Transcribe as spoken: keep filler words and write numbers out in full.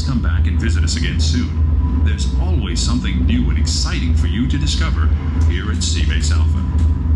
come back and visit us again soon. There's always something new and exciting for you to discover here at Seabase Alpha.